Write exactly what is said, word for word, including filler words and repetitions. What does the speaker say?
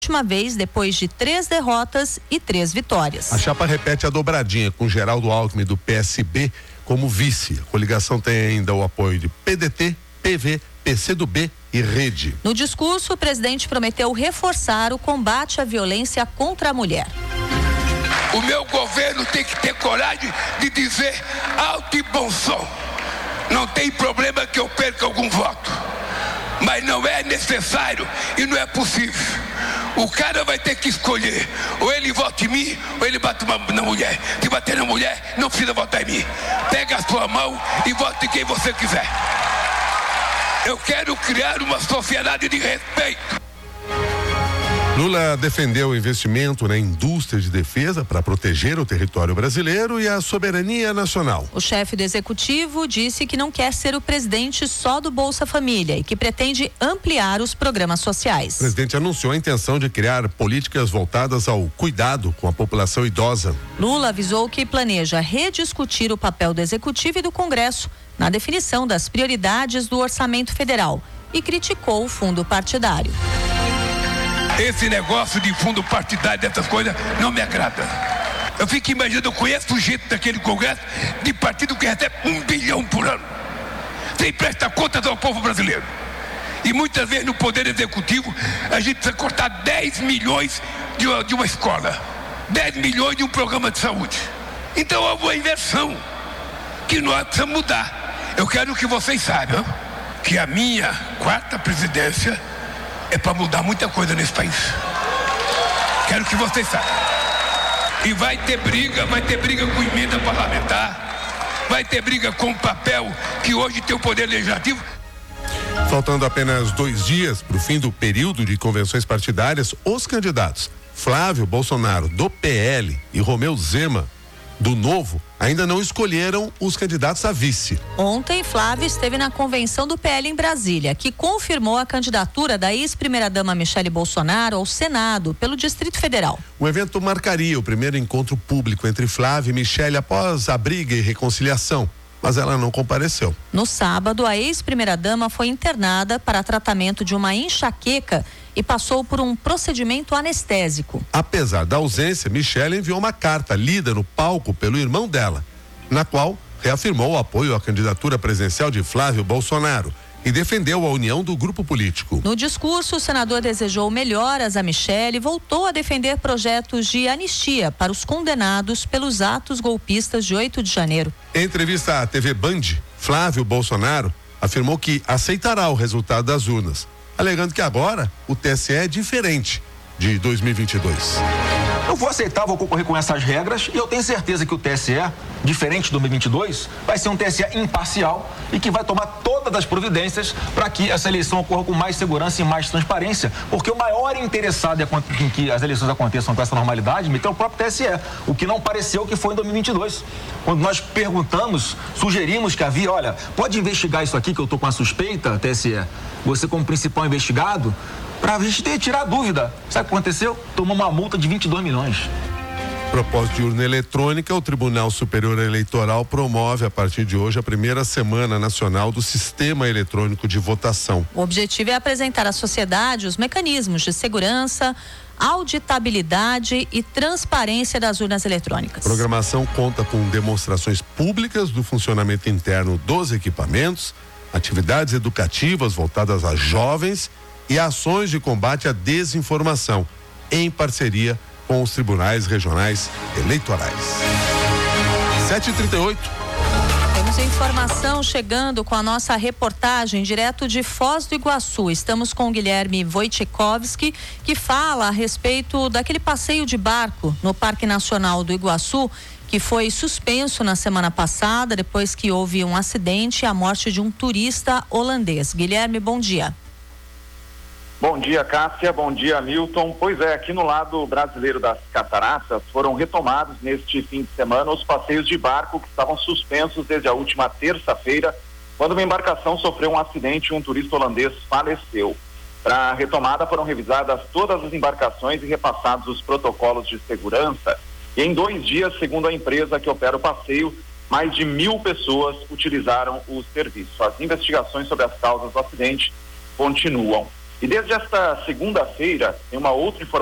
última vez depois de três derrotas e três vitórias. A chapa repete a dobradinha com Geraldo Alckmin do P S B como vice. A coligação tem ainda o apoio de P D T, P V, P C do B e Rede. No discurso, o presidente prometeu reforçar o combate à violência contra a mulher. O meu governo tem que ter coragem de dizer alto e bom som. Não tem problema que eu perca algum voto, mas não é necessário e não é possível. O cara vai ter que escolher, ou ele vota em mim, ou ele bate na mulher. Se bater na mulher, não precisa votar em mim. Pega a sua mão e vote em quem você quiser. Eu quero criar uma sociedade de respeito. Lula defendeu o investimento na indústria de defesa para proteger o território brasileiro e a soberania nacional. O chefe do executivo disse que não quer ser o presidente só do Bolsa Família e que pretende ampliar os programas sociais. O presidente anunciou a intenção de criar políticas voltadas ao cuidado com a população idosa. Lula avisou que planeja rediscutir o papel do executivo e do Congresso na definição das prioridades do orçamento federal e criticou o fundo partidário. Esse negócio de fundo partidário, dessas coisas, não me agrada. Eu fico imaginando, eu conheço o jeito daquele Congresso de partido que recebe um bilhão por ano. Sem prestar contas ao povo brasileiro. E muitas vezes no Poder Executivo, a gente precisa cortar dez milhões de uma, de uma escola. dez milhões de um programa de saúde. Então há uma inversão que nós precisamos mudar. Eu quero que vocês saibam que a minha quarta presidência é para mudar muita coisa nesse país. Quero que vocês saibam. E vai ter briga, vai ter briga com emenda parlamentar, vai ter briga com o papel que hoje tem o Poder Legislativo. Faltando apenas dois dias para o fim do período de convenções partidárias, os candidatos Flávio Bolsonaro, do P L, e Romeu Zema, do Novo, ainda não escolheram os candidatos a vice. Ontem, Flávio esteve na convenção do P L em Brasília, que confirmou a candidatura da ex-primeira-dama Michele Bolsonaro ao Senado pelo Distrito Federal. O evento marcaria o primeiro encontro público entre Flávio e Michele após a briga e reconciliação, mas ela não compareceu. No sábado, a ex-primeira-dama foi internada para tratamento de uma enxaqueca e passou por um procedimento anestésico. Apesar da ausência, Michele enviou uma carta lida no palco pelo irmão dela, na qual reafirmou o apoio à candidatura presidencial de Flávio Bolsonaro e defendeu a união do grupo político. No discurso, o senador desejou melhoras a Michele e voltou a defender projetos de anistia para os condenados pelos atos golpistas de oito de janeiro. Em entrevista à T V Band, Flávio Bolsonaro afirmou que aceitará o resultado das urnas, alegando que agora o T S E é diferente de dois mil e vinte e dois. Eu vou aceitar, vou concorrer com essas regras e eu tenho certeza que o T S E, diferente de dois mil e vinte e dois, vai ser um T S E imparcial e que vai tomar todas as providências para que essa eleição ocorra com mais segurança e mais transparência, porque o maior interessado em que as eleições aconteçam com essa normalidade é o próprio T S E, o que não pareceu que foi em dois mil e vinte e dois. Quando nós perguntamos, sugerimos que havia, olha, pode investigar isso aqui que eu estou com a suspeita, T S E, você como principal investigado, para a gente ter, tirar a dúvida. Sabe o que aconteceu? Tomou uma multa de vinte e dois milhões. Propósito de urna eletrônica, o Tribunal Superior Eleitoral promove a partir de hoje a primeira semana nacional do Sistema Eletrônico de Votação. O objetivo é apresentar à sociedade os mecanismos de segurança, auditabilidade e transparência das urnas eletrônicas. A programação conta com demonstrações públicas do funcionamento interno dos equipamentos, atividades educativas voltadas a jovens e ações de combate à desinformação, em parceria com os tribunais regionais eleitorais. sete e trinta e oito. Temos informação chegando com a nossa reportagem direto de Foz do Iguaçu. Estamos com o Guilherme Wojciechowski, que fala a respeito daquele passeio de barco no Parque Nacional do Iguaçu, que foi suspenso na semana passada, depois que houve um acidente e a morte de um turista holandês. Guilherme, bom dia. Bom dia, Cássia. Bom dia, Milton. Pois é, aqui no lado brasileiro das Cataratas foram retomados neste fim de semana os passeios de barco que estavam suspensos desde a última terça-feira, quando uma embarcação sofreu um acidente e um turista holandês faleceu. Para a retomada foram revisadas todas as embarcações e repassados os protocolos de segurança. E em dois dias, segundo a empresa que opera o passeio, mais de mil pessoas utilizaram o serviço. As investigações sobre as causas do acidente continuam. E desde esta segunda-feira, tem uma outra informação